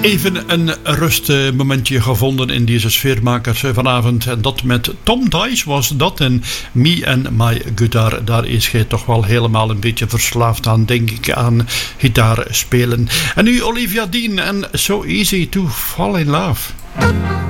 Even een rustmomentje gevonden in deze sfeermakers vanavond. En dat met Tom Dice was dat. En Me and My Guitar. Daar is hij toch wel helemaal een beetje verslaafd aan, denk ik, aan gitaar spelen. En nu Olivia Dean en So Easy to Fall in Love.